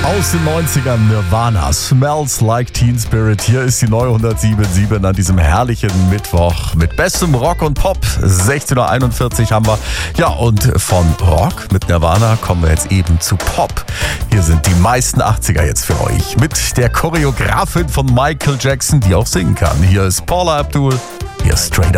Aus den 90ern Nirvana, Smells Like Teen Spirit. Hier ist die neue 107.7 an diesem herrlichen Mittwoch mit bestem Rock und Pop. 16.41 Uhr haben wir. Ja, und von Rock mit Nirvana kommen wir jetzt eben zu Pop. Hier sind die meisten 80er jetzt für euch. Mit der Choreografin von Michael Jackson, die auch singen kann. Hier ist Paula Abdul, hier ist Straight